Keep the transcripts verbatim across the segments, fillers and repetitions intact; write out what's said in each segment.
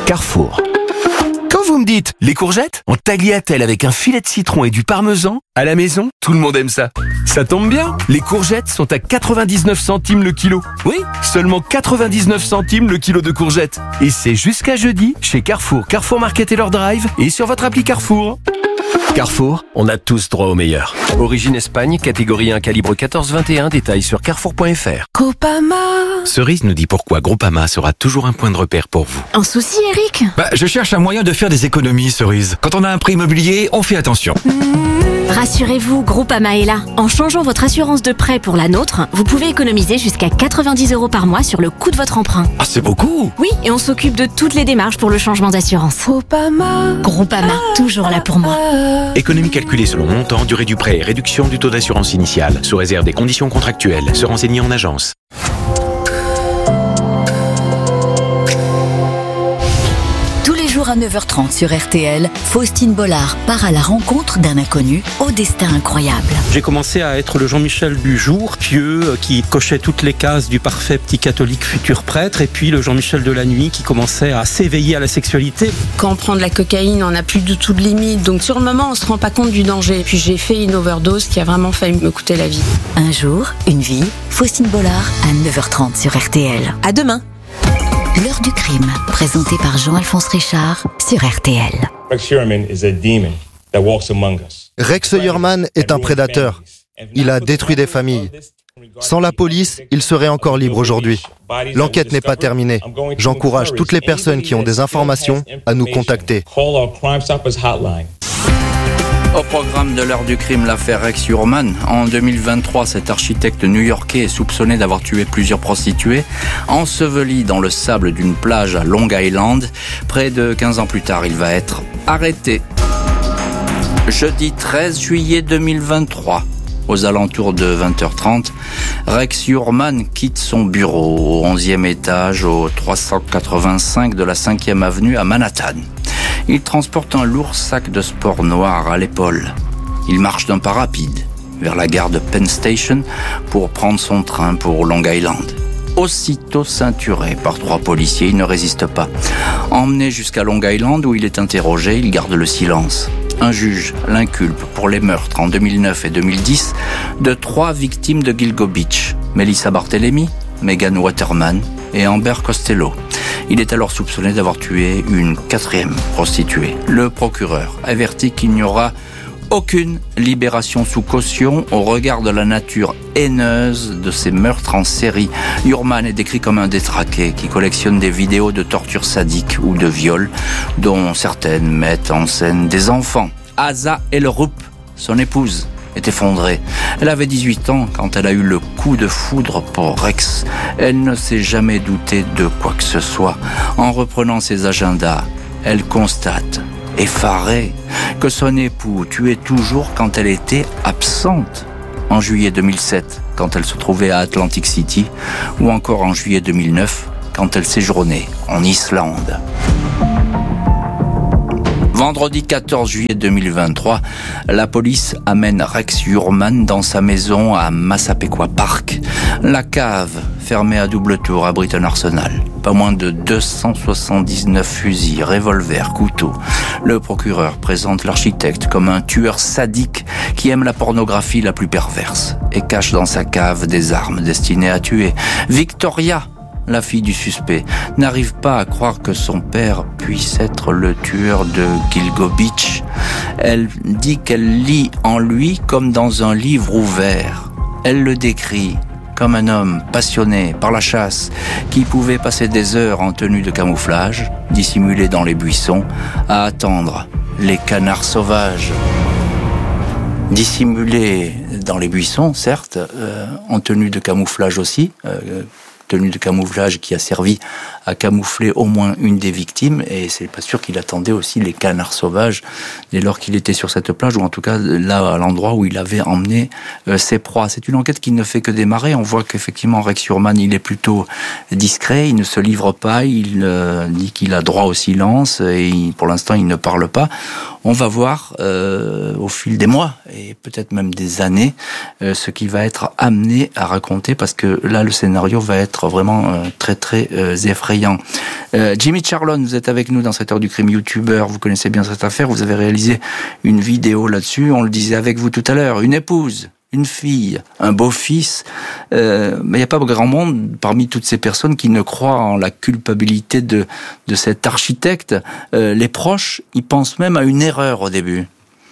Carrefour. Quand vous me dites les courgettes en tagliatelle avec un filet de citron et du parmesan, à la maison, tout le monde aime ça. Ça tombe bien, les courgettes sont à quatre-vingt-dix-neuf centimes le kilo. Oui, seulement quatre-vingt-dix-neuf centimes le kilo de courgettes. Et c'est jusqu'à jeudi chez Carrefour, Carrefour Market et leur drive et sur votre appli Carrefour. Carrefour, on a tous droit au meilleur. Origine Espagne, catégorie un, calibre quatorze vingt et un, détails sur carrefour point f r. Groupama. Cerise nous dit pourquoi Groupama sera toujours un point de repère pour vous. Un souci, Eric? Bah, je cherche un moyen de faire des économies, Cerise. Quand on a un prêt immobilier, on fait attention. Mmh. Rassurez-vous, Groupama est là. En changeant votre assurance de prêt pour la nôtre, vous pouvez économiser jusqu'à quatre-vingt-dix euros par mois sur le coût de votre emprunt. Ah, c'est beaucoup! Oui, et on s'occupe de toutes les démarches pour le changement d'assurance. Groupama. Groupama, toujours là pour moi. Économie calculée selon montant, durée du prêt et réduction du taux d'assurance initiale, sous réserve des conditions contractuelles. Se renseigner en agence. À neuf heures trente sur R T L, Faustine Bollard part à la rencontre d'un inconnu au destin incroyable. J'ai commencé à être le Jean-Michel du jour, pieux, qui cochait toutes les cases du parfait petit catholique futur prêtre, et puis le Jean-Michel de la nuit qui commençait à s'éveiller à la sexualité. Quand on prend de la cocaïne, on n'a plus du tout de limite, donc sur le moment, on se rend pas compte du danger. Puis j'ai fait une overdose qui a vraiment failli me coûter la vie. Un jour, une vie, Faustine Bollard à neuf heures trente sur R T L. À demain. L'heure du crime, présenté par Jean-Alphonse Richard sur R T L. Rex Heuermann is a demon that walks among us. Rex Heuermann est un prédateur. Il a détruit des familles. Sans la police, il serait encore libre aujourd'hui. L'enquête n'est pas terminée. J'encourage toutes les personnes qui ont des informations à nous contacter. Au programme de l'heure du crime, l'affaire Rex Heuermann. En deux mille vingt-trois, cet architecte new-yorkais est soupçonné d'avoir tué plusieurs prostituées, enseveli dans le sable d'une plage à Long Island. Près de quinze ans plus tard, il va être arrêté. Jeudi treize juillet deux mille vingt-trois. Aux alentours de vingt heures trente, Rex Heuermann quitte son bureau au onzième étage, au trois cent quatre-vingt-cinq de la cinquième avenue à Manhattan. Il transporte un lourd sac de sport noir à l'épaule. Il marche d'un pas rapide vers la gare de Penn Station pour prendre son train pour Long Island. Aussitôt ceinturé par trois policiers, il ne résiste pas. Emmené jusqu'à Long Island où il est interrogé, il garde le silence. Un juge l'inculpe pour les meurtres en deux mille neuf et deux mille dix de trois victimes de Gilgo Beach, Melissa Barthelemy, Megan Waterman et Amber Costello. Il est alors soupçonné d'avoir tué une quatrième prostituée. Le procureur avertit qu'il n'y aura aucune libération sous caution au regard de la nature haineuse de ces meurtres en série. Heuermann est décrit comme un détraqué qui collectionne des vidéos de torture sadique ou de viol, dont certaines mettent en scène des enfants. Asa Elrup, son épouse, est effondrée. Elle avait dix-huit ans quand elle a eu le coup de foudre pour Rex. Elle ne s'est jamais doutée de quoi que ce soit. En reprenant ses agendas, elle constate, effarée, que son époux tuait toujours quand elle était absente. En juillet deux mille sept, quand elle se trouvait à Atlantic City, ou encore en juillet deux mille neuf, quand elle séjournait en Islande. Vendredi quatorze juillet deux mille vingt-trois, la police amène Rex Heuermann dans sa maison à Massapequa Park. La cave, fermée à double tour, abrite un arsenal. Pas moins de deux cent soixante-dix-neuf fusils, revolvers, couteaux. Le procureur présente l'architecte comme un tueur sadique qui aime la pornographie la plus perverse et cache dans sa cave des armes destinées à tuer. Victoria, la fille du suspect, n'arrive pas à croire que son père puisse être le tueur de Gilgo Beach. Elle dit qu'elle lit en lui comme dans un livre ouvert. Elle le décrit comme un homme passionné par la chasse qui pouvait passer des heures en tenue de camouflage, dissimulé dans les buissons, à attendre les canards sauvages. Dissimulé dans les buissons, certes, euh, en tenue de camouflage aussi, euh, tenue de camouflage qui a servi à camoufler au moins une des victimes, et c'est pas sûr qu'il attendait aussi les canards sauvages dès lors qu'il était sur cette plage, ou en tout cas là à l'endroit où il avait emmené euh, ses proies. C'est une enquête qui ne fait que démarrer. On voit qu'effectivement Rex Heuermann, il est plutôt discret, il ne se livre pas, il euh, dit qu'il a droit au silence, et il, pour l'instant il ne parle pas. On va voir euh, au fil des mois et peut-être même des années euh, ce qui va être amené à raconter, parce que là le scénario va être vraiment euh, très très euh, effrayant. effrayant. Euh, Jimmy Charlon, vous êtes avec nous dans cette heure du crime, youtubeur, vous connaissez bien cette affaire, vous avez réalisé une vidéo là-dessus, on le disait avec vous tout à l'heure, une épouse, une fille, un beau-fils, euh, mais il n'y a pas grand monde parmi toutes ces personnes qui ne croient en la culpabilité de, de cet architecte. Euh, les proches, ils pensent même à une erreur au début.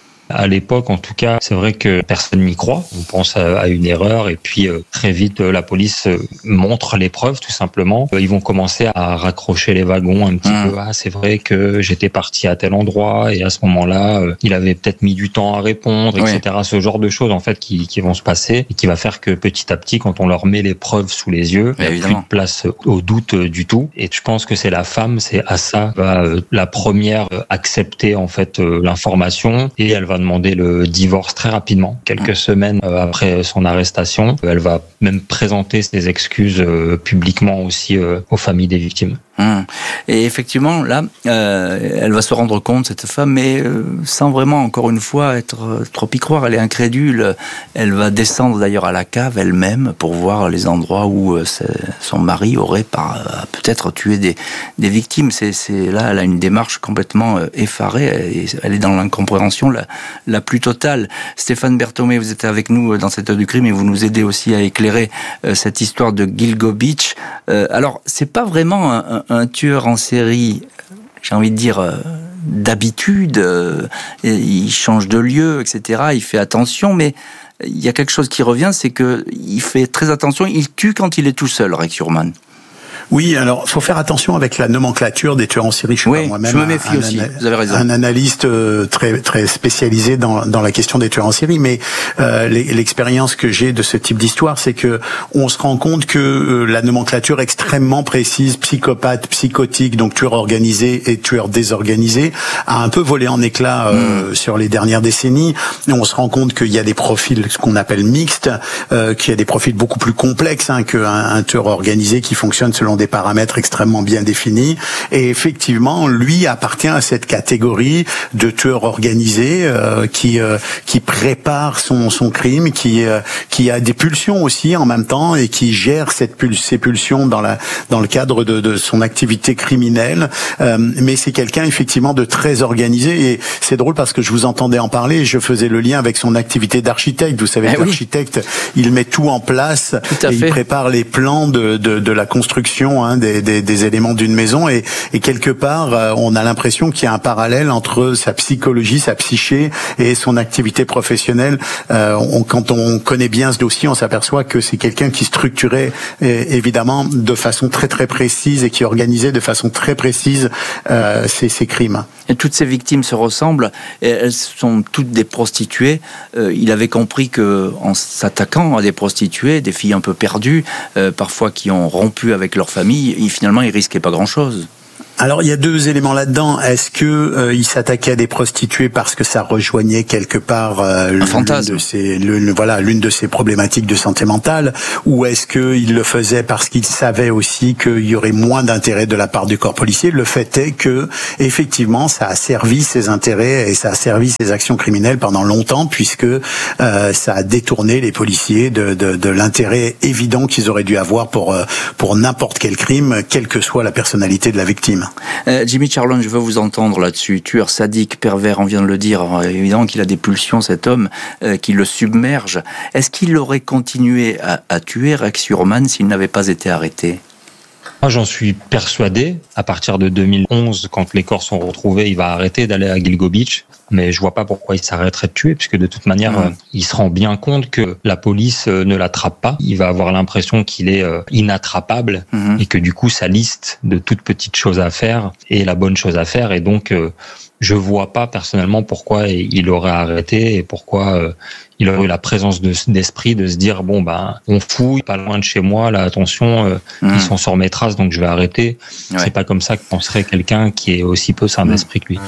À l'époque, en tout cas, c'est vrai que personne n'y croit. On pense à, à une erreur et puis euh, très vite, euh, la police euh, montre les preuves, tout simplement. Euh, ils vont commencer à raccrocher les wagons un petit mmh. peu. Ah, c'est vrai que j'étais parti à tel endroit et à ce moment-là, euh, il avait peut-être mis du temps à répondre, oui. et cetera. Ce genre de choses, en fait, qui, qui vont se passer et qui va faire que petit à petit, quand on leur met les preuves sous les yeux, il n'y a plus de place au doute euh, du tout. Et je pense que c'est la femme, c'est à ça, va euh, la première euh, accepter en fait euh, l'information et elle va demander le divorce très rapidement, quelques semaines après son arrestation. Elle va même présenter ses excuses publiquement aussi aux familles des victimes. Hum. Et effectivement, là, euh, elle va se rendre compte, cette femme, mais euh, sans vraiment, encore une fois, être euh, trop y croire. Elle est incrédule. Elle va descendre d'ailleurs à la cave elle-même pour voir les endroits où euh, son mari aurait par, euh, peut-être tué des, des victimes. C'est, c'est, là, elle a une démarche complètement euh, effarée. Et elle est dans l'incompréhension la, la plus totale. Stéphane Berthomé, vous êtes avec nous dans cette heure du crime et vous nous aidez aussi à éclairer euh, cette histoire de Gilgo Beach. Euh, alors, c'est pas vraiment un, un un tueur en série, j'ai envie de dire, euh, d'habitude, euh, il change de lieu, et cetera. Il fait attention, mais il y a quelque chose qui revient, c'est que il fait très attention, il tue quand il est tout seul, Rex Hurman. Oui, alors faut faire attention avec la nomenclature des tueurs en série. Je suis oui, pas moi-même je me méfie un, aussi. Un, vous avez raison. Un analyste euh, très très spécialisé dans dans la question des tueurs en série, mais euh, l'expérience que j'ai de ce type d'histoire, c'est que on se rend compte que euh, la nomenclature extrêmement précise, psychopathe, psychotique, donc tueur organisé et tueur désorganisé, a un peu volé en éclats euh, mmh. sur les dernières décennies. Et on se rend compte qu'il y a des profils, ce qu'on appelle mixtes, euh, qu'il y a des profils beaucoup plus complexes hein, qu'un un tueur organisé qui fonctionne selon des paramètres extrêmement bien définis. Et effectivement, lui appartient à cette catégorie de tueurs organisés euh, qui euh, qui prépare son son crime, qui euh, qui a des pulsions aussi en même temps et qui gère cette pul- ces pulsions dans la dans le cadre de de son activité criminelle. Euh, mais c'est quelqu'un effectivement de très organisé et c'est drôle parce que je vous entendais en parler, je faisais le lien avec son activité d'architecte. Vous savez, eh l'architecte, oui. il met tout en place tout et fait. il prépare les plans de de, de la construction Hein, des, des, des éléments d'une maison et, et quelque part euh, on a l'impression qu'il y a un parallèle entre sa psychologie, sa psyché et son activité professionnelle. Euh, on, quand on connaît bien ce dossier, on s'aperçoit que c'est quelqu'un qui structurait euh, évidemment de façon très très précise et qui organisait de façon très précise euh, ses, ses crimes. Et toutes ces victimes se ressemblent, et elles sont toutes des prostituées. Euh, il avait compris que en s'attaquant à des prostituées, des filles un peu perdues, euh, parfois qui ont rompu avec leur famille, il, finalement, il risquait pas grand-chose. Alors il y a deux éléments là-dedans. Est-ce que euh, il s'attaquait à des prostituées parce que ça rejoignait quelque part euh, un fantasme. L'une de ses, le, voilà, l'une de ses problématiques de santé mentale, ou est-ce que il le faisait parce qu'il savait aussi qu'il y aurait moins d'intérêt de la part du corps policier? Le fait est que effectivement ça a servi ses intérêts et ça a servi ses actions criminelles pendant longtemps, puisque euh, ça a détourné les policiers de, de, de l'intérêt évident qu'ils auraient dû avoir pour euh, pour n'importe quel crime, quelle que soit la personnalité de la victime. Euh, Jimmy Charlon, je veux vous entendre là-dessus. Tueur sadique, pervers, on vient de le dire. Alors, évidemment qu'il a des pulsions, cet homme, euh, qui le submerge. Est-ce qu'il aurait continué à, à tuer Rex Hurman s'il n'avait pas été arrêté ? Moi, j'en suis persuadé. À partir de deux mille onze, quand les corps sont retrouvés, il va arrêter d'aller à Gilgo Beach. Mais je vois pas pourquoi il s'arrêterait de tuer, puisque de toute manière, mmh. euh, il se rend bien compte que la police euh, ne l'attrape pas. Il va avoir l'impression qu'il est euh, inattrapable mmh. et que du coup, sa liste de toutes petites choses à faire est la bonne chose à faire. Et donc, euh, je vois pas personnellement pourquoi il aurait arrêté et pourquoi euh, il aurait eu la présence de, d'esprit de se dire bon ben on fouille pas loin de chez moi, là attention, euh, mmh. ils sont sur mes traces donc je vais arrêter. Ouais. C'est pas comme ça que penserait quelqu'un qui est aussi peu sain d'esprit que lui.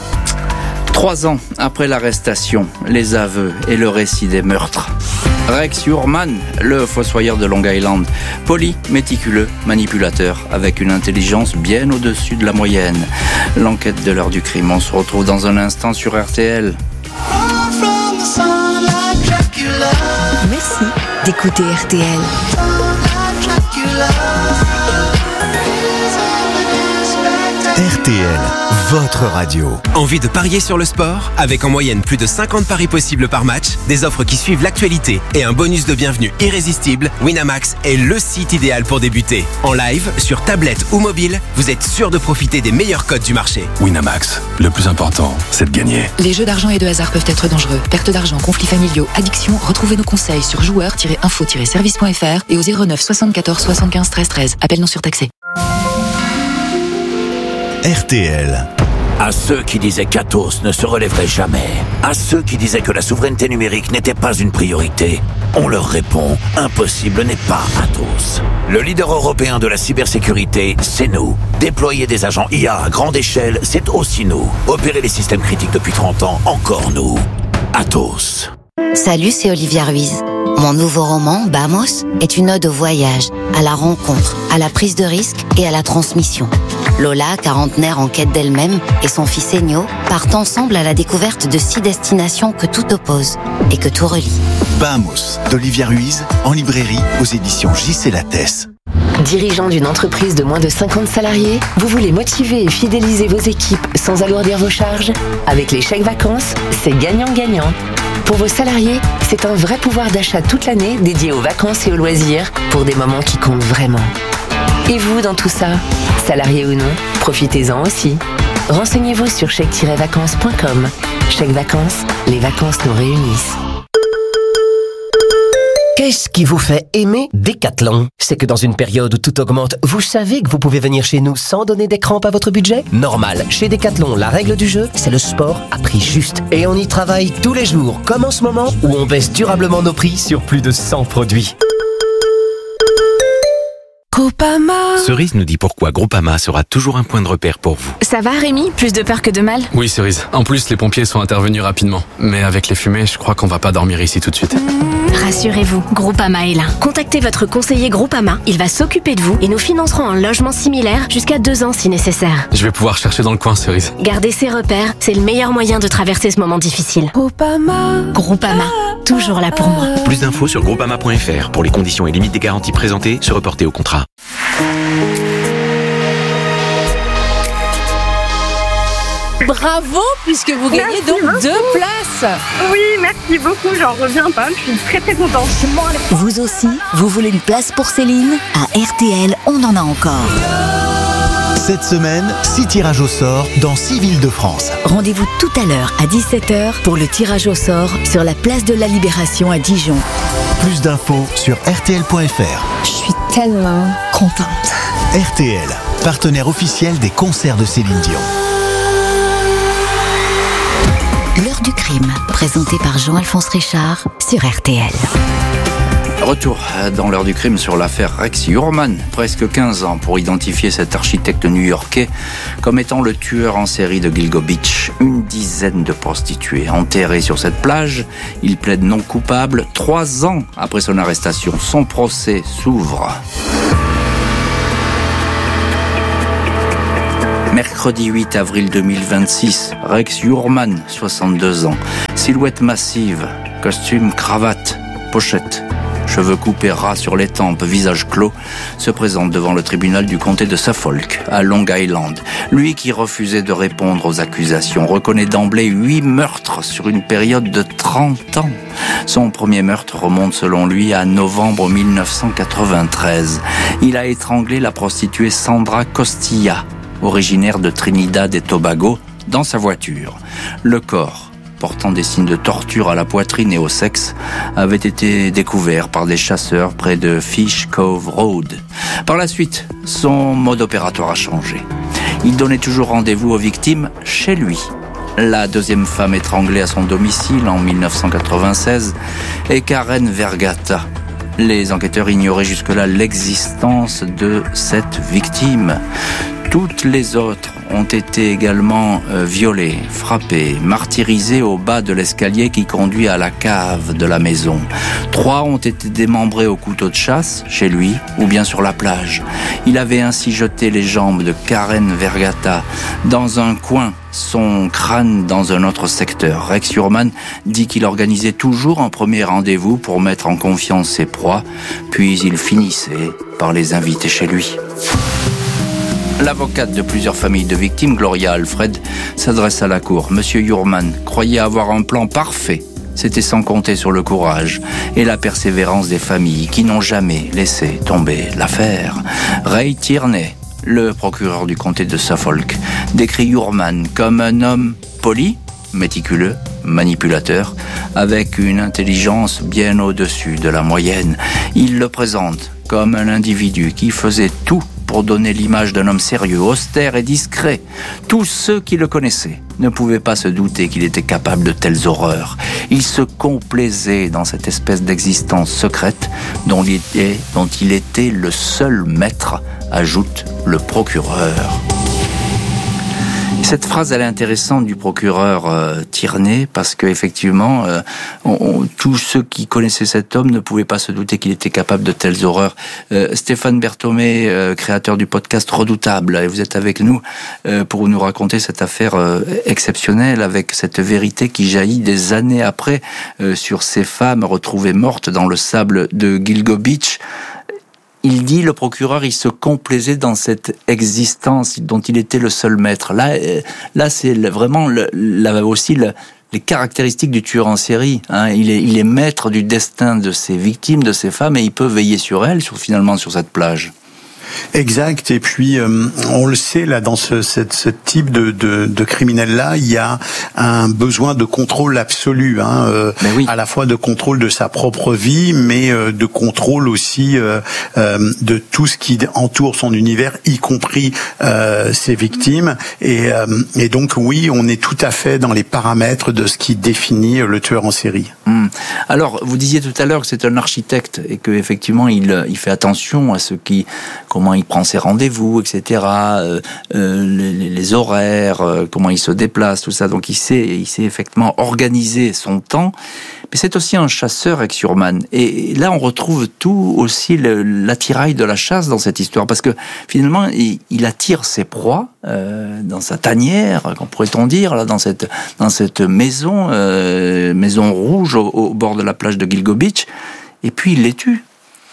Trois ans après l'arrestation, les aveux et le récit des meurtres. Rex Hurman, le fossoyeur de Long Island, poli, méticuleux, manipulateur, avec une intelligence bien au-dessus de la moyenne. L'enquête de l'heure du crime, on se retrouve dans un instant sur R T L. Merci d'écouter R T L. R T L, votre radio. Envie de parier sur le sport? Avec en moyenne plus de cinquante paris possibles par match, des offres qui suivent l'actualité et un bonus de bienvenue irrésistible, Winamax est le site idéal pour débuter. En live, sur tablette ou mobile, vous êtes sûr de profiter des meilleurs codes du marché. Winamax, le plus important, c'est de gagner. Les jeux d'argent et de hasard peuvent être dangereux. Perte d'argent, conflits familiaux, addiction. Retrouvez nos conseils sur joueurs tiret info tiret service point f r et au zéro neuf soixante-quatorze soixante-quinze treize treize. Appel non surtaxé. R T L. À ceux qui disaient qu'Atos ne se relèverait jamais, à ceux qui disaient que la souveraineté numérique n'était pas une priorité, on leur répond, impossible n'est pas Atos. Le leader européen de la cybersécurité, c'est nous. Déployer des agents I A à grande échelle, c'est aussi nous. Opérer les systèmes critiques depuis trente ans, encore nous. Atos. Salut, c'est Olivia Ruiz. Mon nouveau roman, Bamos, est une ode au voyage, à la rencontre, à la prise de risque et à la transmission. Lola, quarantenaire en quête d'elle-même, et son fils Ennio partent ensemble à la découverte de six destinations que tout oppose et que tout relie. Bamos, d'Olivia Ruiz, en librairie aux éditions J C Lattès. Dirigeant d'une entreprise de moins de cinquante salariés, vous voulez motiver et fidéliser vos équipes sans alourdir vos charges? Avec les chèques vacances, c'est gagnant-gagnant. Pour vos salariés, c'est un vrai pouvoir d'achat toute l'année dédié aux vacances et aux loisirs pour des moments qui comptent vraiment. Et vous dans tout ça? Salarié ou non, profitez-en aussi. Renseignez-vous sur chèque tiret vacances point com. Chèque vacances, les vacances nous réunissent. Qu'est-ce qui vous fait aimer Decathlon? C'est que dans une période où tout augmente, vous savez que vous pouvez venir chez nous sans donner des crampes à votre budget? Normal, chez Decathlon, la règle du jeu, c'est le sport à prix juste. Et on y travaille tous les jours, comme en ce moment, où on baisse durablement nos prix sur plus de cent produits. Groupama. Cerise nous dit pourquoi Groupama sera toujours un point de repère pour vous. Ça va Rémi? Plus de peur que de mal? Oui Cerise, en plus les pompiers sont intervenus rapidement. Mais avec les fumées, je crois qu'on va pas dormir ici tout de suite. Rassurez-vous, Groupama est là. Contactez votre conseiller Groupama, il va s'occuper de vous et nous financerons un logement similaire jusqu'à deux ans si nécessaire. Je vais pouvoir chercher dans le coin Cerise. Gardez ses repères, c'est le meilleur moyen de traverser ce moment difficile. Groupama. Groupama, toujours là pour moi. Plus d'infos sur groupama point f r pour les conditions et limites des garanties présentées, se reporter au contrat. Bravo, puisque vous gagnez merci donc beaucoup. deux places. Oui, merci beaucoup, j'en reviens pas, je suis très très contente. Vous aussi, vous voulez une place pour Céline? À R T L, on en a encore. Cette semaine, six tirages au sort dans six villes de France. Rendez-vous tout à l'heure à dix-sept heures pour le tirage au sort sur la place de la Libération à Dijon. Plus d'infos sur R T L point F R. Je suis tellement contente. R T L, partenaire officiel des concerts de Céline Dion. L'heure du crime, présenté par Jean-Alphonse Richard sur R T L. Retour dans l'heure du crime sur l'affaire Rex Heuermann. Presque quinze ans pour identifier cet architecte new-yorkais comme étant le tueur en série de Gilgo Beach. Une dizaine de prostituées enterrées sur cette plage. Il plaide non coupable. Trois ans après son arrestation, son procès s'ouvre. Mercredi huit avril deux mille vingt-six, Rex Heuermann, soixante-deux ans. Silhouette massive, costume, cravate, pochette. Cheveux coupés ras sur les tempes, visage clos, se présente devant le tribunal du comté de Suffolk, à Long Island. Lui qui refusait de répondre aux accusations reconnaît d'emblée huit meurtres sur une période de trente ans. Son premier meurtre remonte selon lui à novembre mille neuf cent quatre-vingt-treize. Il a étranglé la prostituée Sandra Costilla, originaire de Trinidad et Tobago, dans sa voiture. Le corps, portant des signes de torture à la poitrine et au sexe, avait été découvert par des chasseurs près de Fish Cove Road. Par la suite, son mode opératoire a changé. Il donnait toujours rendez-vous aux victimes chez lui. La deuxième femme étranglée à son domicile en mille neuf cent quatre-vingt-seize est Karen Vergata. Les enquêteurs ignoraient jusque-là l'existence de cette victime. Toutes les autres ont été également euh, violées, frappées, martyrisées au bas de l'escalier qui conduit à la cave de la maison. Trois ont été démembrées au couteau de chasse, chez lui, ou bien sur la plage. Il avait ainsi jeté les jambes de Karen Vergata dans un coin, son crâne dans un autre secteur. Rex Heuermann dit qu'il organisait toujours un premier rendez-vous pour mettre en confiance ses proies, puis il finissait par les inviter chez lui. L'avocate de plusieurs familles de victimes, Gloria Alfred, s'adresse à la cour. Monsieur Yurman croyait avoir un plan parfait. C'était sans compter sur le courage et la persévérance des familles qui n'ont jamais laissé tomber l'affaire. Ray Tierney, le procureur du comté de Suffolk, décrit Yurman comme un homme poli, méticuleux, manipulateur, avec une intelligence bien au-dessus de la moyenne. Il le présente comme un individu qui faisait tout pour donner l'image d'un homme sérieux, austère et discret. Tous ceux qui le connaissaient ne pouvaient pas se douter qu'il était capable de telles horreurs. Il se complaisait dans cette espèce d'existence secrète dont il était, dont il était le seul maître, ajoute le procureur. Cette phrase, elle est intéressante du procureur euh, Tierney parce que effectivement, euh, on, on, tous ceux qui connaissaient cet homme ne pouvaient pas se douter qu'il était capable de telles horreurs. Euh, Stéphane Berthomé, euh, créateur du podcast Redoutable, et vous êtes avec nous euh, pour nous raconter cette affaire euh, exceptionnelle avec cette vérité qui jaillit des années après euh, sur ces femmes retrouvées mortes dans le sable de Gilgo Beach. Il dit, le procureur, il se complaisait dans cette existence dont il était le seul maître. Là, là, c'est vraiment le, là aussi le, les caractéristiques du tueur en série. Hein. Il est, il est maître du destin de ses victimes, de ses femmes, et il peut veiller sur elles, sur, finalement, sur cette plage. Exact. Et puis euh, on le sait là dans ce, cette, ce type de, de, de criminel là, il y a un besoin de contrôle absolu, hein, euh, oui. à la fois de contrôle de sa propre vie, mais euh, de contrôle aussi euh, euh, de tout ce qui entoure son univers, y compris euh, ses victimes. Et, euh, et donc oui, on est tout à fait dans les paramètres de ce qui définit le tueur en série. Hum. Alors vous disiez tout à l'heure que c'est un architecte et que effectivement il, il fait attention à ce qui comment il prend ses rendez-vous, et cetera, euh, euh, les, les horaires, euh, comment il se déplace, tout ça. Donc il sait, il sait effectivement organiser son temps. Mais c'est aussi un chasseur, ex-Yurman. Et là, on retrouve tout aussi le, l'attirail de la chasse dans cette histoire, parce que finalement, il, il attire ses proies euh, dans sa tanière, qu'on pourrait-on dire, là, dans cette dans cette maison, euh, maison rouge au, au bord de la plage de Gilgo Beach, et puis il les tue.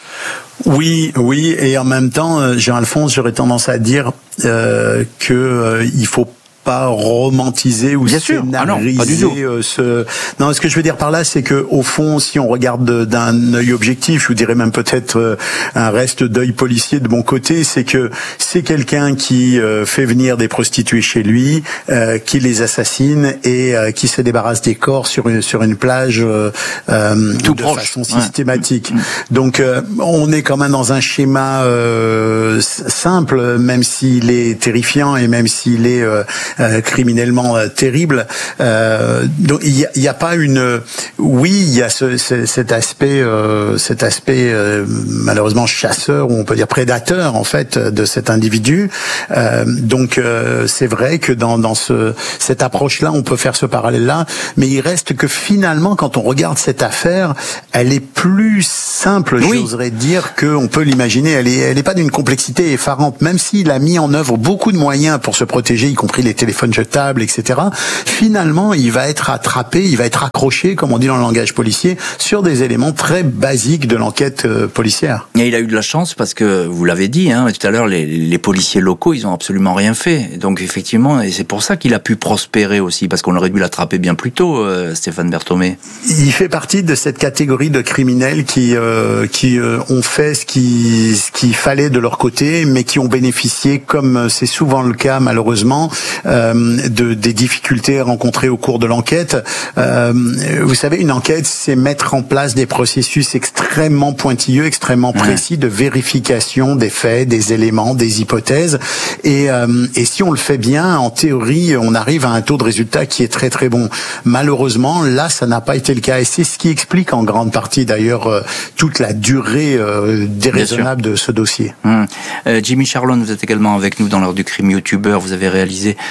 Oui, oui, et en même temps, Jean-Alphonse, j'aurais tendance à dire euh, que euh, il faut pas romantiser ou Bien scénariser ah non, pas du tout. ce. Non, ce que je veux dire par là, c'est que au fond, si on regarde d'un œil objectif, je vous dirais même peut-être un reste d'œil policier de mon côté, c'est que c'est quelqu'un qui euh, fait venir des prostituées chez lui, euh, qui les assassine et euh, qui se débarrasse des corps sur une sur une plage euh, Tout de proche. façon systématique. Ouais. Donc, euh, on est quand même dans un schéma euh, simple, même s'il est terrifiant et même s'il est euh, Euh, criminellement euh, terrible. Euh, donc il y a, y a pas une. Oui, il y a ce, ce, cet aspect, euh, cet aspect euh, malheureusement chasseur ou on peut dire prédateur en fait de cet individu. Euh, donc euh, c'est vrai que dans dans ce cette approche-là, on peut faire ce parallèle-là, mais il reste que finalement, quand on regarde cette affaire, elle est plus simple, oui. j'oserais dire, qu'on peut l'imaginer. Elle est, elle est pas d'une complexité effarante, même s'il a mis en œuvre beaucoup de moyens pour se protéger, y compris les téléphones jetables, et cetera. Finalement, il va être attrapé, il va être accroché, comme on dit dans le langage policier, sur des éléments très basiques de l'enquête euh, policière. Et il a eu de la chance parce que, vous l'avez dit, hein, tout à l'heure, les, les policiers locaux, ils ont absolument rien fait. Donc effectivement, et c'est pour ça qu'il a pu prospérer aussi, parce qu'on aurait dû l'attraper bien plus tôt, euh, Stéphane Berthomé. Il fait partie de cette catégorie de criminels qui euh, qui euh, ont fait ce qui ce qu'il fallait de leur côté, mais qui ont bénéficié, comme c'est souvent le cas malheureusement, euh, de des difficultés rencontrées au cours de l'enquête. Euh, vous savez, une enquête, c'est mettre en place des processus extrêmement pointilleux, extrêmement précis ouais. de vérification des faits, des éléments, des hypothèses. Et, euh, et si on le fait bien, en théorie, on arrive à un taux de résultat qui est très très bon. Malheureusement, là, ça n'a pas été le cas. Et c'est ce qui explique en grande partie d'ailleurs euh, toute la durée euh, déraisonnable de ce dossier. Hum. Euh, Jimmy Charlon, vous êtes également avec nous dans l'heure du crime, youtubeur. Vous avez réalisé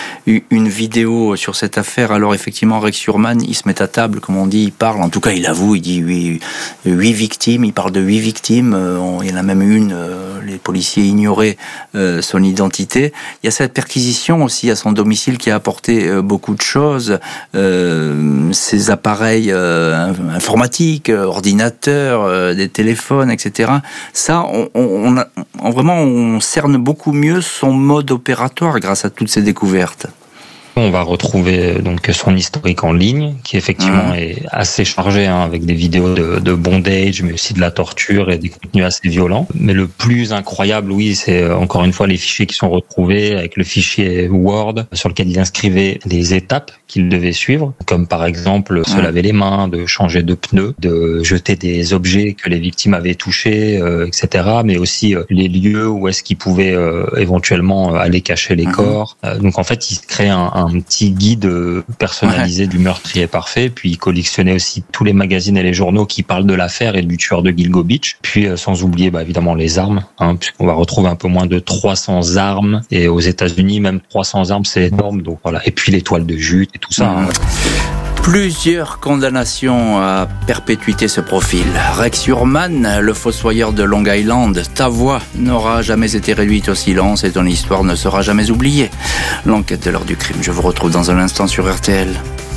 une vidéo sur cette affaire. Alors effectivement, Rex Hurman, il se met à table, comme on dit, il parle. En tout cas, il avoue, il dit huit, huit victimes. Il parle de huit victimes. Euh, on, il y en a même une. Euh, les policiers ignoraient euh, son identité. Il y a cette perquisition aussi à son domicile qui a apporté euh, beaucoup de choses. Euh, ses appareils euh, informatiques, ordinateurs, euh, des téléphones, et cetera. Ça, on, on, a, on vraiment, on cerne beaucoup mieux son mode opératoire grâce à toutes ces découvertes. On va retrouver donc son historique en ligne, qui effectivement mmh. est assez chargé, hein, avec des vidéos de, de bondage, mais aussi de la torture et des contenus assez violents. Mais le plus incroyable, oui, c'est encore une fois les fichiers qui sont retrouvés, avec le fichier Word sur lequel il inscrivait les étapes qu'il devait suivre, comme par exemple se laver les mains, de changer de pneus, de jeter des objets que les victimes avaient touchés, euh, et cetera. Mais aussi euh, les lieux où est-ce qu'ils pouvaient euh, éventuellement aller cacher les mmh. corps. Euh, donc en fait, il se crée un, un un petit guide personnalisé ouais. du meurtrier parfait, puis il collectionnait aussi tous les magazines et les journaux qui parlent de l'affaire et du tueur de Gilgo Beach, puis euh, sans oublier bah, évidemment les armes, hein, puisqu'on va retrouver un peu moins de trois cents armes, et aux États-Unis même trois cents armes c'est énorme, donc voilà. Et puis les toiles de jute et tout ça. Mmh. Hein. Plusieurs condamnations à perpétuité se profilent. Rex Hurman, le fossoyeur de Long Island, ta voix n'aura jamais été réduite au silence et ton histoire ne sera jamais oubliée. L'enquête de l'heure du crime, je vous retrouve dans un instant sur R T L.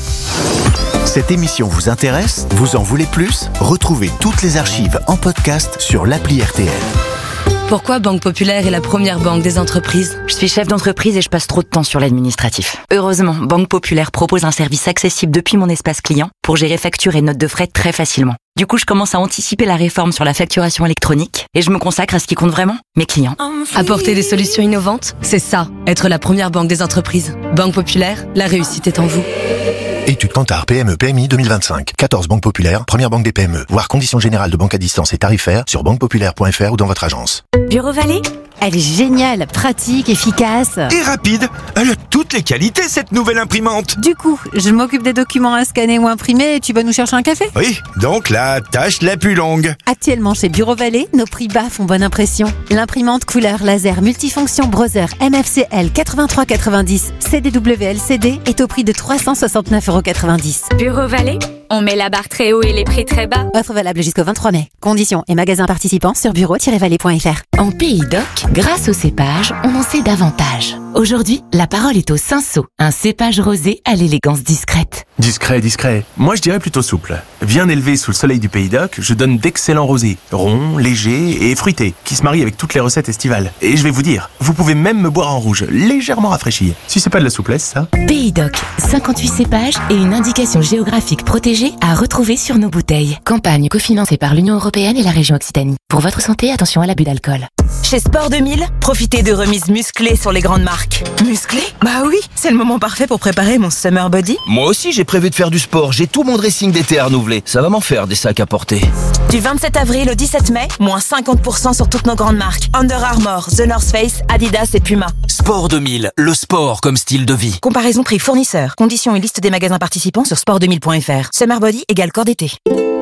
Cette émission vous intéresse ? Vous en voulez plus ? Retrouvez toutes les archives en podcast sur l'appli R T L. Pourquoi Banque Populaire est la première banque des entreprises ? Je suis chef d'entreprise et je passe trop de temps sur l'administratif. Heureusement, Banque Populaire propose un service accessible depuis mon espace client pour gérer factures et notes de frais très facilement. Du coup, je commence à anticiper la réforme sur la facturation électronique et je me consacre à ce qui compte vraiment, mes clients. Apporter des solutions innovantes, c'est ça, être la première banque des entreprises. Banque Populaire, la réussite est en vous. Étude Kantar P M E P M I deux mille vingt-cinq. quatorze banques populaires, première banque des P M E. Voir conditions générales de banque à distance et tarifaires sur banque populaire point f r ou dans votre agence. Bureau Vallée ? Elle est géniale, pratique, efficace. Et rapide. Elle a toutes les qualités, cette nouvelle imprimante. Du coup, je m'occupe des documents à scanner ou imprimer et tu vas nous chercher un café ? Oui, donc la tâche la plus longue. Actuellement chez Bureau Vallée, nos prix bas font bonne impression. L'imprimante couleur laser multifonction Brother M F C L quatre-vingt-trois quatre-vingt-dix C D W L C D est au prix de trois cent soixante-neuf euros quatre-vingt-dix. Bureau Vallée, on met la barre très haut et les prix très bas. Offre valable jusqu'au vingt-trois mai. Conditions et magasins participants sur bureau tiret vallée point f r. En Pays d'Oc, grâce au cépage, on en sait davantage. Aujourd'hui, la parole est au Cinsault, un cépage rosé à l'élégance discrète. Discret, discret. Moi, je dirais plutôt souple. Bien élevé sous le soleil du Pays d'Oc, je donne d'excellents rosés, ronds, légers et fruités, qui se marient avec toutes les recettes estivales. Et je vais vous dire, vous pouvez même me boire en rouge, légèrement rafraîchi. Si c'est pas de la souplesse, ça. Pays d'Oc, cinquante-huit cépages et une indication géographique protégée à retrouver sur nos bouteilles. Campagne cofinancée par l'Union Européenne et la région Occitanie. Pour votre santé, attention à l'abus d'alcool. Chez Sport deux mille, profitez de remises musclées sur les grandes marques. Musclées ? Bah oui, c'est le moment parfait pour préparer mon Summer Body. Moi aussi, j'ai prévu de faire du sport. J'ai tout mon dressing d'été à renouveler. Ça va m'en faire des sacs à porter. Du vingt-sept avril au dix-sept mai, moins cinquante pour cent sur toutes nos grandes marques. Under Armour, The North Face, Adidas et Puma. Sport deux mille, le sport comme style de vie. Comparaison prix fournisseur. Conditions et liste des magasins participants sur sport deux mille point f r. Summer Body égale corps d'été.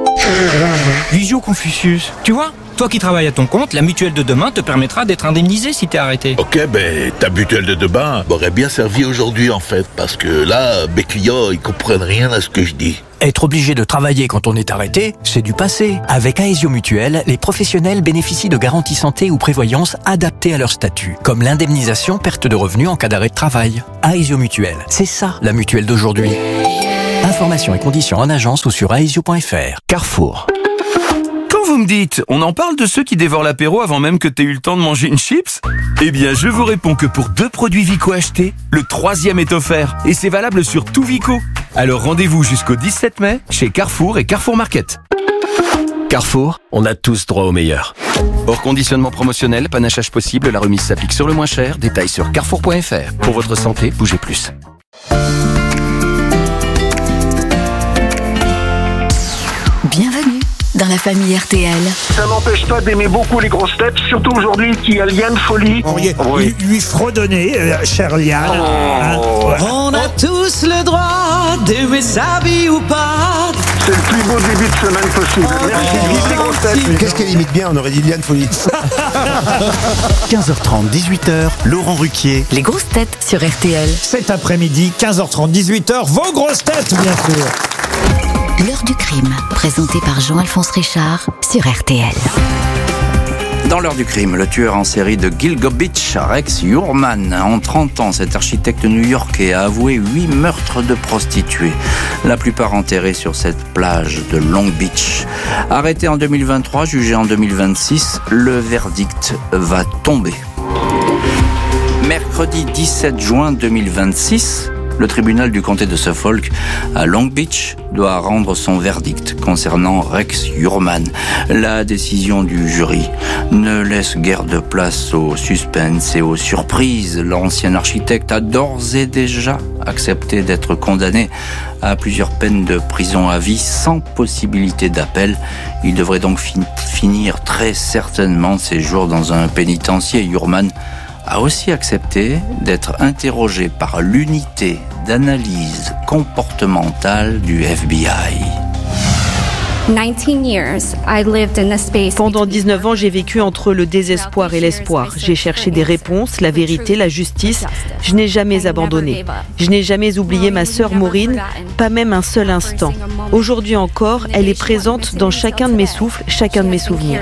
Visio Confucius. Tu vois, toi qui travailles à ton compte, la mutuelle de demain te permettra d'être indemnisé si t'es arrêté. Ok, ben ta mutuelle de demain m'aurait bien servi aujourd'hui en fait, parce que là, mes clients, ils comprennent rien à ce que je dis. Être obligé de travailler quand on est arrêté, c'est du passé. Avec Aesio Mutuelle, les professionnels bénéficient de garanties santé ou prévoyance adaptées à leur statut, comme l'indemnisation perte de revenus en cas d'arrêt de travail. Aesio Mutuelle, c'est ça la mutuelle d'aujourd'hui. Informations et conditions en agence ou sur aesio point f r. Carrefour. Quand vous me dites, on en parle de ceux qui dévorent l'apéro avant même que t'aies eu le temps de manger une chips ? Eh bien, je vous réponds que pour deux produits Vico achetés, le troisième est offert. Et c'est valable sur tout Vico. Alors rendez-vous jusqu'au dix-sept mai chez Carrefour et Carrefour Market. Carrefour, on a tous droit au meilleur. Hors conditionnement promotionnel, panachage possible, la remise s'applique sur le moins cher. Détails sur carrefour point f r. Pour votre santé, bougez plus. Bienvenue dans la famille R T L. Ça n'empêche pas d'aimer beaucoup les grosses têtes, surtout aujourd'hui qui a Liane Folie. On y est, oui. lui, lui fredonner, euh, cher Liane. Oh. Hein, ouais. On a tous le droit d'aimer sa vie ou pas. C'est le plus beau début de semaine possible. Oh, merci, vive les grosses têtes. Qu'est-ce qu'elle imite bien, on aurait dit Liane Folie. quinze heures trente, dix-huit heures, Laurent Ruquier. Les grosses têtes sur R T L. Cet après-midi, quinze heures trente, dix-huit heures, vos grosses têtes, bien sûr. L'heure du crime, présenté par Jean-Alphonse Richard sur R T L. Dans l'heure du crime, le tueur en série de Gilgo Beach, Rex Hurman. En trente ans, cet architecte new-yorkais a avoué huit meurtres de prostituées, la plupart enterrés sur cette plage de Long Beach. Arrêté en deux mille vingt-trois, jugé en deux mille vingt-six, le verdict va tomber. Mercredi dix-sept juin deux mille vingt-six, le tribunal du comté de Suffolk à Long Beach doit rendre son verdict concernant Rex Hurman. La décision du jury ne laisse guère de place au suspense et aux surprises. L'ancien architecte a d'ores et déjà accepté d'être condamné à plusieurs peines de prison à vie sans possibilité d'appel. Il devrait donc fin- finir très certainement ses jours dans un pénitencier. Hurman a aussi accepté d'être interrogé par l'unité d'analyse comportementale du F B I. Pendant dix-neuf ans, j'ai vécu entre le désespoir et l'espoir. J'ai cherché des réponses, la vérité, la justice. Je n'ai jamais abandonné. Je n'ai jamais oublié ma sœur Maureen, pas même un seul instant. Aujourd'hui encore, elle est présente dans chacun de mes souffles, chacun de mes souvenirs.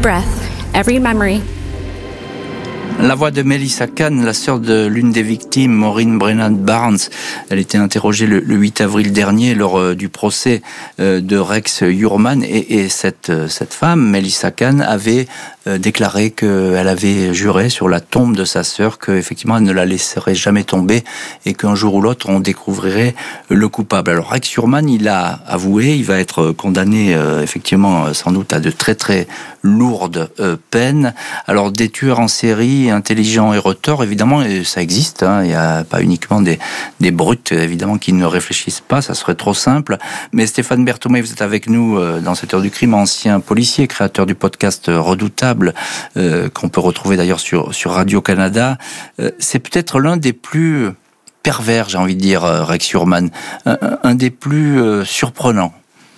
La voix de Melissa Kahn, la sœur de l'une des victimes, Maureen Brennan Barnes. Elle était interrogée le, le huit avril dernier lors euh, du procès euh, de Rex Hurman et, et cette, euh, cette femme, Melissa Kahn, avait euh, déclaré qu'elle avait juré sur la tombe de sa sœur qu'effectivement elle ne la laisserait jamais tomber et qu'un jour ou l'autre on découvrirait le coupable. Alors Rex Hurman, il a avoué, il va être condamné euh, effectivement sans doute à de très très lourdes euh, peines. Alors des tueurs en série intelligents et retors, évidemment, et ça existe. Hein, il n'y a pas uniquement des, des brutes, évidemment, qui ne réfléchissent pas, ça serait trop simple. Mais Stéphane Berthomé, vous êtes avec nous euh, dans cette heure du crime, ancien policier, créateur du podcast Redoutable, euh, qu'on peut retrouver d'ailleurs sur, sur Radio-Canada. Euh, c'est peut-être l'un des plus pervers, j'ai envie de dire, Rex Hurman, un, un des plus euh, surprenants.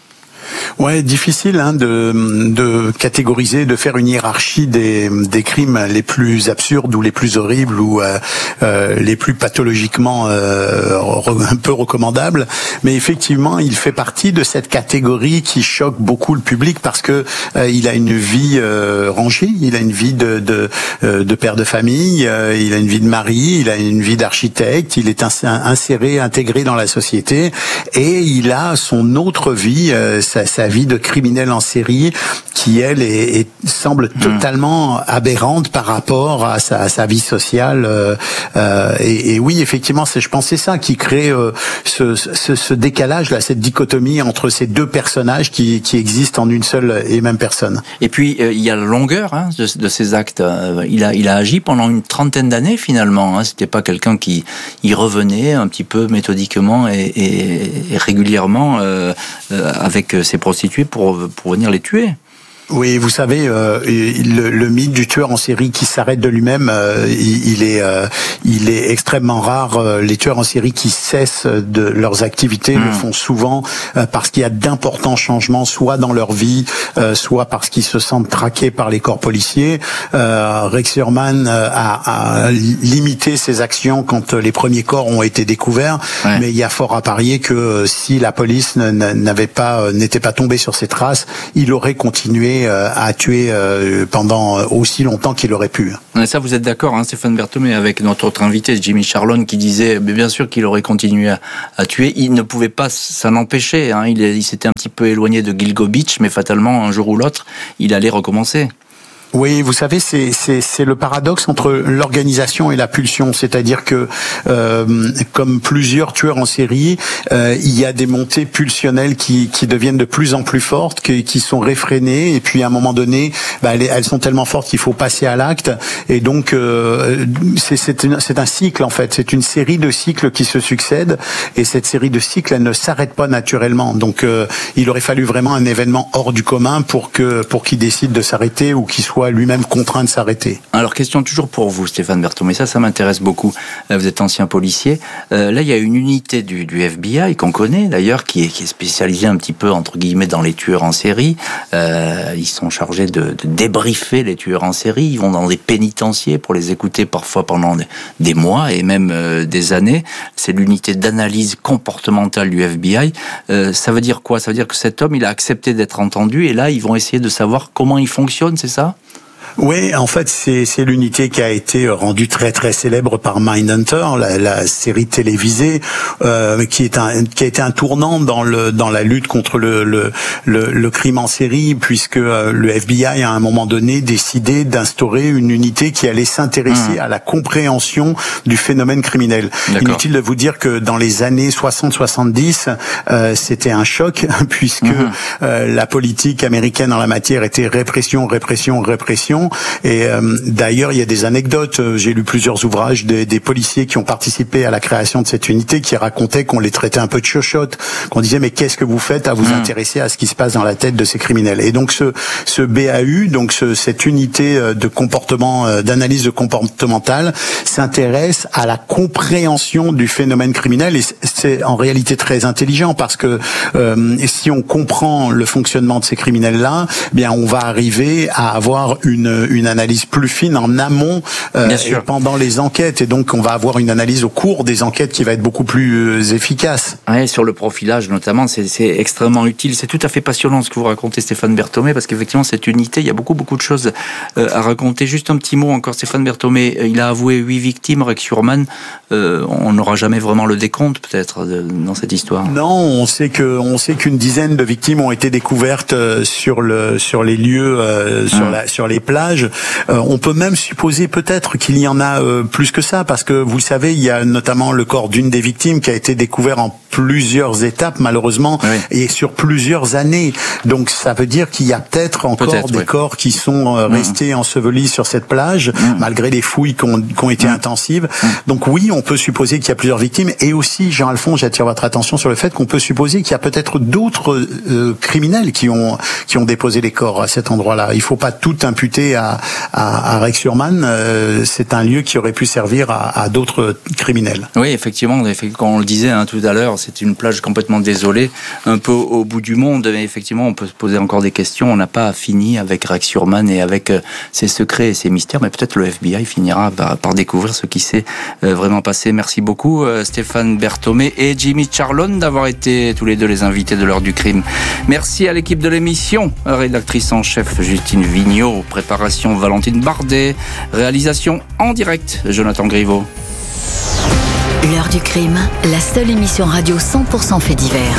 Ouais, difficile hein, de, de catégoriser, de faire une hiérarchie des, des crimes les plus absurdes ou les plus horribles ou euh, euh, les plus pathologiquement euh, un peu recommandables. Mais effectivement, il fait partie de cette catégorie qui choque beaucoup le public parce que euh, il a une vie euh, rangée, il a une vie de, de, euh, de père de famille, euh, il a une vie de mari, il a une vie d'architecte, il est inséré, intégré dans la société et il a son autre vie, euh, sa, sa vie de criminel en série qui, elle, est, est, semble totalement aberrante par rapport à sa, à sa vie sociale. Euh, euh, et, et oui, effectivement, c'est, je pense que c'est ça qui crée euh, ce, ce, ce décalage-là, cette dichotomie entre ces deux personnages qui, qui existent en une seule et même personne. Et puis, euh, il y a la longueur hein, de, de ses actes. Euh, il, a, il a agi pendant une trentaine d'années, finalement. Hein. C'était pas quelqu'un qui y revenait un petit peu méthodiquement et, et, et régulièrement euh, euh, avec ses prostituées pour, pour venir les tuer. Oui, vous savez, euh, le, le mythe du tueur en série qui s'arrête de lui-même, euh, il, il est, euh, il est extrêmement rare. Euh, les tueurs en série qui cessent de leurs activités mmh. le font souvent euh, parce qu'il y a d'importants changements, soit dans leur vie, euh, soit parce qu'ils se sentent traqués par les corps policiers. Euh, Rex Hurman a, a limité ses actions quand les premiers corps ont été découverts, ouais. mais il y a fort à parier que si la police n'avait pas, n'était pas tombée sur ses traces, il aurait continué à tuer pendant aussi longtemps qu'il aurait pu. Et ça, vous êtes d'accord, hein, Stéphane Berthomé, avec notre autre invité, Jimmy Charlone, qui disait, mais bien sûr qu'il aurait continué à, à tuer. Il ne pouvait pas s'en empêcher. Hein. Il, il s'était un petit peu éloigné de Gilgo Beach, mais fatalement, un jour ou l'autre, il allait recommencer. Oui, vous savez, c'est c'est c'est le paradoxe entre l'organisation et la pulsion, c'est-à-dire que euh, comme plusieurs tueurs en série, euh, il y a des montées pulsionnelles qui qui deviennent de plus en plus fortes, qui qui sont réfrénées, et puis à un moment donné, bah, elles, elles sont tellement fortes qu'il faut passer à l'acte, et donc euh, c'est c'est une, c'est un cycle en fait, c'est une série de cycles qui se succèdent, et cette série de cycles, elle ne s'arrête pas naturellement. Donc euh, il aurait fallu vraiment un événement hors du commun pour que pour qu'il décide de s'arrêter ou qu'il soit soit lui-même contraint de s'arrêter. Alors, question toujours pour vous, Stéphane Berthomé, ça, ça m'intéresse beaucoup. Vous êtes ancien policier. Euh, là, il y a une unité du, du F B I qu'on connaît, d'ailleurs, qui est, qui est spécialisée un petit peu, entre guillemets, dans les tueurs en série. Euh, ils sont chargés de, de débriefer les tueurs en série. Ils vont dans des pénitenciers pour les écouter parfois pendant des, des mois et même euh, des années. C'est l'unité d'analyse comportementale du F B I. Euh, ça veut dire quoi? Ça veut dire que cet homme, il a accepté d'être entendu et là, ils vont essayer de savoir comment il fonctionne, c'est ça? Oui, en fait, c'est, c'est l'unité qui a été rendue très très célèbre par Mindhunter, la, la série télévisée, euh, qui est un, qui a été un tournant dans le dans la lutte contre le le le, le crime en série, puisque euh, le F B I a à un moment donné décidé d'instaurer une unité qui allait s'intéresser mmh. à la compréhension du phénomène criminel. D'accord. Inutile de vous dire que dans les années soixante soixante-dix, euh, c'était un choc puisque mmh. euh, la politique américaine en la matière était répression, répression, répression. Et euh, d'ailleurs, il y a des anecdotes. J'ai lu plusieurs ouvrages des, des policiers qui ont participé à la création de cette unité, qui racontaient qu'on les traitait un peu de chochotte, qu'on disait mais qu'est-ce que vous faites à vous mmh. intéresser à ce qui se passe dans la tête de ces criminels. Et donc ce, ce B A U, donc ce, cette unité de comportement, d'analyse comportementale, s'intéresse à la compréhension du phénomène criminel. Et c'est en réalité très intelligent parce que euh, si on comprend le fonctionnement de ces criminels-là, eh bien on va arriver à avoir une une analyse plus fine en amont euh, et pendant les enquêtes, et donc on va avoir une analyse au cours des enquêtes qui va être beaucoup plus euh, efficace. Ouais, sur le profilage notamment, c'est, c'est extrêmement utile. C'est tout à fait passionnant ce que vous racontez, Stéphane Berthomé, parce qu'effectivement cette unité, il y a beaucoup beaucoup de choses euh, à raconter. Juste un petit mot encore, Stéphane Berthomé, il a avoué huit victimes, Rex Hurman. Euh, on n'aura jamais vraiment le décompte peut-être de, dans cette histoire. Non, on sait que on sait qu'une dizaine de victimes ont été découvertes euh, sur le sur les lieux, euh, sur hum. la sur les plages. Euh, on peut même supposer peut-être qu'il y en a euh, plus que ça, parce que vous le savez, il y a notamment le corps d'une des victimes qui a été découvert en plusieurs étapes malheureusement, oui. et sur plusieurs années. Donc ça veut dire qu'il y a peut-être encore peut-être, des oui. corps qui sont euh, restés mmh. ensevelis sur cette plage, mmh. malgré les fouilles qui ont, qui ont été mmh. intensives. Mmh. Donc oui, on peut supposer qu'il y a plusieurs victimes, et aussi, Jean-Alphonse, j'attire votre attention sur le fait qu'on peut supposer qu'il y a peut-être d'autres euh, criminels qui ont qui ont déposé les corps à cet endroit-là. Il faut pas tout imputer à, à, à Rex Hurman. Euh, c'est un lieu qui aurait pu servir à, à d'autres criminels. Oui, effectivement, quand on le disait hein, tout à l'heure, c'est une plage complètement désolée, un peu au bout du monde, mais effectivement, on peut se poser encore des questions. On n'a pas fini avec Rex Hurman et avec euh, ses secrets et ses mystères, mais peut-être le F B I finira par, par découvrir ce qui s'est euh, vraiment passé. Merci beaucoup, euh, Stéphane Berthomé et Jimmy Charlon, d'avoir été tous les deux les invités de l'heure du crime. Merci à l'équipe de l'émission, rédactrice en chef Justine Vignot, préparation Valentine Bardet, réalisation en direct Jonathan Griveaux. L'heure du crime, la seule émission radio cent pour cent fait divers.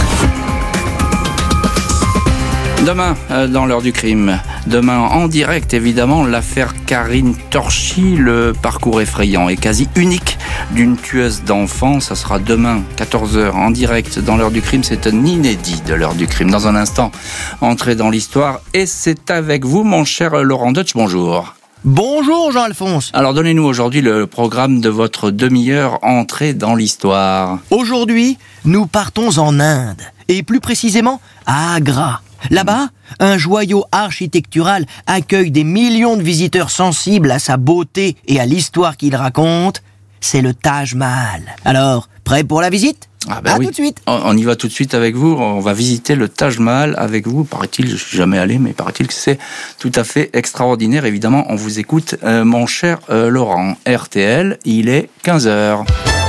Demain, dans l'heure du crime, demain en direct évidemment, l'affaire Karine Torchy, le parcours effrayant et quasi unique d'une tueuse d'enfants. Ça sera demain, quatorze heures, en direct dans l'heure du crime. C'est un inédit de l'heure du crime. Dans un instant, entrée dans l'histoire, et c'est avec vous, mon cher Laurent Deutsch. Bonjour. Bonjour Jean-Alphonse. Alors donnez-nous aujourd'hui le programme de votre demi-heure entrée dans l'histoire. Aujourd'hui, nous partons en Inde, et plus précisément à Agra. Là-bas, un joyau architectural accueille des millions de visiteurs sensibles à sa beauté et à l'histoire qu'il raconte. C'est le Taj Mahal. Alors, prêt pour la visite ? Ah ben à oui. tout de suite. On y va tout de suite avec vous. On va visiter le Taj Mahal avec vous. Paraît-il, je suis jamais allé, mais paraît-il que c'est tout à fait extraordinaire. Évidemment, on vous écoute, euh, mon cher euh, Laurent. R T L, il est quinze heures.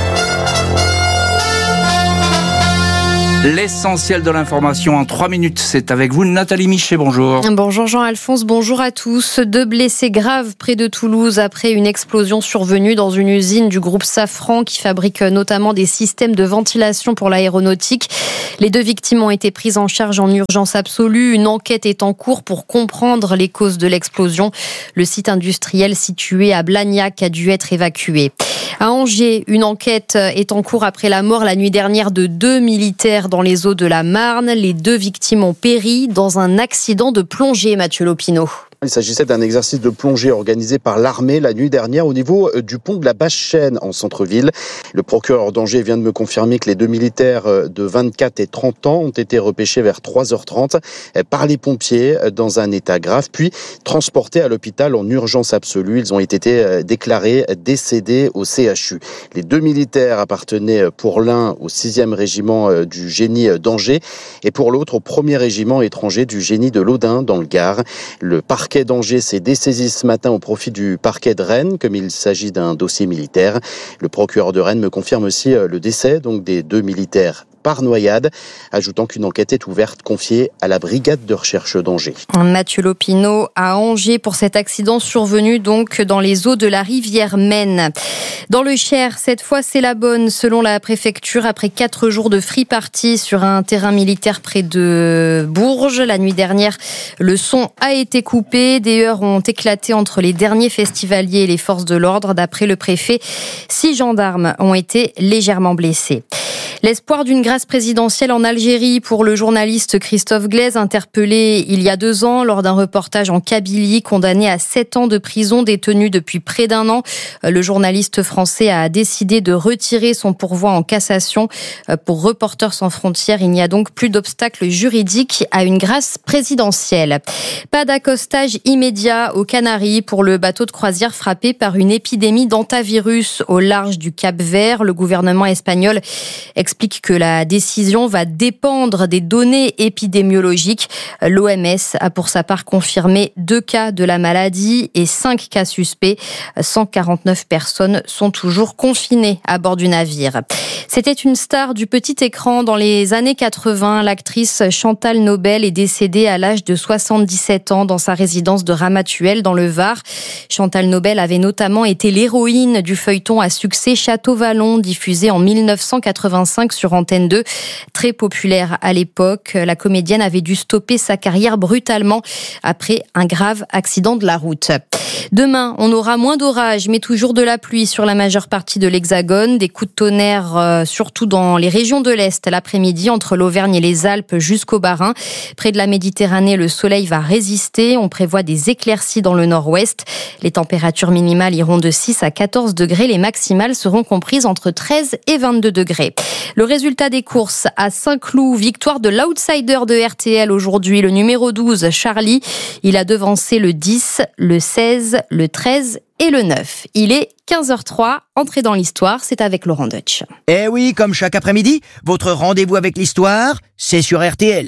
L'essentiel de l'information en trois minutes, c'est avec vous Nathalie Michet, bonjour. Bonjour Jean-Alphonse, bonjour à tous. Deux blessés graves près de Toulouse après une explosion survenue dans une usine du groupe Safran qui fabrique notamment des systèmes de ventilation pour l'aéronautique. Les deux victimes ont été prises en charge en urgence absolue. Une enquête est en cours pour comprendre les causes de l'explosion. Le site industriel situé à Blagnac a dû être évacué. À Angers, une enquête est en cours après la mort la nuit dernière de deux militaires dans les eaux de la Marne. Les deux victimes ont péri dans un accident de plongée, Mathieu Lopineau. Il s'agissait d'un exercice de plongée organisé par l'armée la nuit dernière au niveau du pont de la Basse-Chaîne en centre-ville. Le procureur d'Angers vient de me confirmer que les deux militaires de vingt-quatre et trente ans ont été repêchés vers trois heures trente par les pompiers dans un état grave, puis transportés à l'hôpital en urgence absolue. Ils ont été déclarés décédés au C H U. Les deux militaires appartenaient pour l'un au sixième régiment du génie d'Angers et pour l'autre au premier régiment étranger du génie de l'Audin dans le Gard. Le parquet d'Angers s'est dessaisi ce matin au profit du parquet de Rennes, comme il s'agit d'un dossier militaire. Le procureur de Rennes me confirme aussi le décès donc des deux militaires par noyade, ajoutant qu'une enquête est ouverte confiée à la brigade de recherche d'Angers. Mathieu Lopineau à Angers pour cet accident survenu donc dans les eaux de la rivière Maine. Dans le Cher, cette fois c'est la bonne selon la préfecture après quatre jours de free party sur un terrain militaire près de Bourges. La nuit dernière, le son a été coupé. Des heurts ont éclaté entre les derniers festivaliers et les forces de l'ordre. D'après le préfet, six gendarmes ont été légèrement blessés. L'espoir d'une grâce présidentielle en Algérie pour le journaliste Christophe Glaise, interpellé il y a deux ans lors d'un reportage en Kabylie, condamné à sept ans de prison, détenu depuis près d'un an. Le journaliste français a décidé de retirer son pourvoi en cassation. Pour Reporters sans frontières, il n'y a donc plus d'obstacle juridique à une grâce présidentielle. Pas d'accostage immédiat aux Canaries pour le bateau de croisière frappé par une épidémie d'hantavirus au large du Cap-Vert. Le gouvernement espagnol explique que la décision va dépendre des données épidémiologiques. L'O M S a pour sa part confirmé deux cas de la maladie et cinq cas suspects. cent quarante-neuf personnes sont toujours confinées à bord du navire. C'était une star du petit écran dans les années quatre-vingts. L'actrice Chantal Nobel est décédée à l'âge de soixante-dix-sept ans dans sa résidence de Ramatuelle dans le Var. Chantal Nobel avait notamment été l'héroïne du feuilleton à succès Château-Vallon, diffusé en mille neuf cent quatre-vingt-cinq sur Antenne deux. Très populaire à l'époque, la comédienne avait dû stopper sa carrière brutalement après un grave accident de la route. Demain, on aura moins d'orages, mais toujours de la pluie sur la majeure partie de l'Hexagone. Des coups de tonnerre, euh, surtout dans les régions de l'Est, l'après-midi, entre l'Auvergne et les Alpes jusqu'au Bas-Rhin. Près de la Méditerranée, le soleil va résister. On prévoit des éclaircies dans le nord-ouest. Les températures minimales iront de six à quatorze degrés. Les maximales seront comprises entre treize et vingt-deux degrés. Le résultat des courses à Saint-Cloud, victoire de l'outsider de R T L aujourd'hui, le numéro douze, Charlie. Il a devancé le dix, le seize, le treize et le neuf. Il est quinze heures trois, entrée dans l'histoire, c'est avec Laurent Deutsch. Eh oui, comme chaque après-midi, votre rendez-vous avec l'histoire, c'est sur R T L.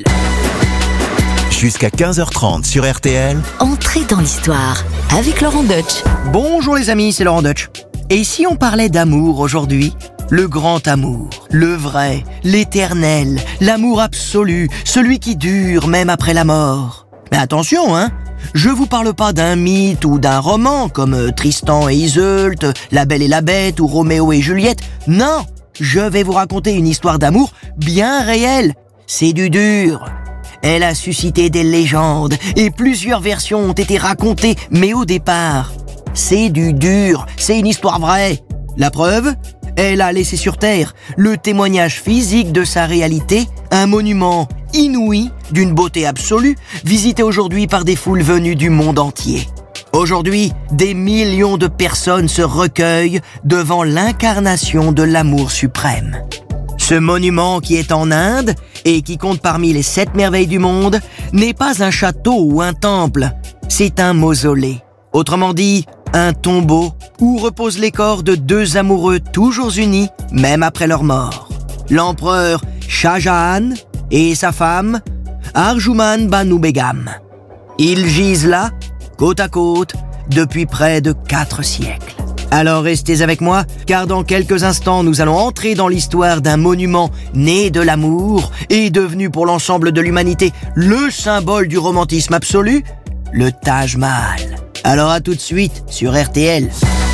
Jusqu'à quinze heures trente sur R T L. Entrée dans l'histoire avec Laurent Deutsch. Bonjour les amis, c'est Laurent Deutsch. Et si on parlait d'amour aujourd'hui ? Le grand amour, le vrai, l'éternel, l'amour absolu, celui qui dure même après la mort. Mais attention, hein, je vous parle pas d'un mythe ou d'un roman comme Tristan et Iseult, La Belle et la Bête ou Roméo et Juliette. Non, je vais vous raconter une histoire d'amour bien réelle. C'est du dur. Elle a suscité des légendes et plusieurs versions ont été racontées, mais au départ, c'est du dur, c'est une histoire vraie. La preuve ? Elle a laissé sur Terre le témoignage physique de sa réalité, un monument inouï, d'une beauté absolue, visité aujourd'hui par des foules venues du monde entier. Aujourd'hui, des millions de personnes se recueillent devant l'incarnation de l'amour suprême. Ce monument qui est en Inde et qui compte parmi les sept merveilles du monde n'est pas un château ou un temple, c'est un mausolée. Autrement dit, un tombeau où reposent les corps de deux amoureux toujours unis, même après leur mort. L'empereur Shah Jahan et sa femme, Arjuman Banu Begum. Ils gisent là, côte à côte, depuis près de quatre siècles. Alors restez avec moi, car dans quelques instants, nous allons entrer dans l'histoire d'un monument né de l'amour et devenu pour l'ensemble de l'humanité le symbole du romantisme absolu, le Taj Mahal. Alors à tout de suite sur R T L.